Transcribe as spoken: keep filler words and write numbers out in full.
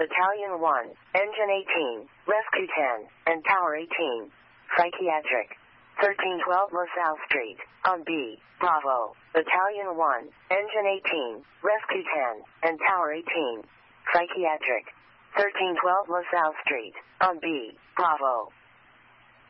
Battalion one, Engine eighteen, Rescue ten, and Tower eighteen. Psychiatric. thirteen twelve LaSalle Street, on B, Bravo. Battalion one, Engine eighteen, Rescue ten, and Tower eighteen. Psychiatric. thirteen twelve LaSalle Street, on B, Bravo.